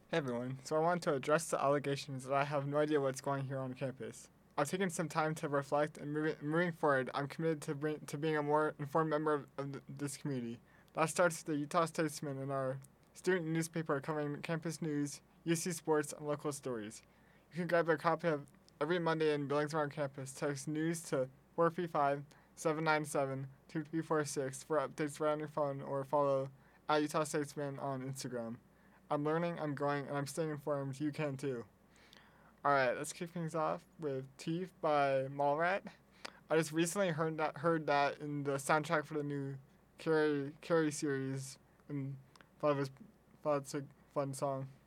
Hey everyone, so I want to address the allegations that I have no idea what's going here on campus. I've taken some time to reflect and moving forward, I'm committed to being a more informed member of this community. That starts with the Utah Statesman and our student newspaper covering campus news, UC sports, and local stories. You can grab a copy of every Monday in Billings around campus. Text news to 435 797 2346 for updates right on your phone or follow at Utah Statesman on Instagram. I'm learning, I'm growing, and I'm staying informed. You can too. Alright, let's kick things off with Teeth by Mallrat. I just recently heard that in the soundtrack for the new Carrie series and thought it's a fun song.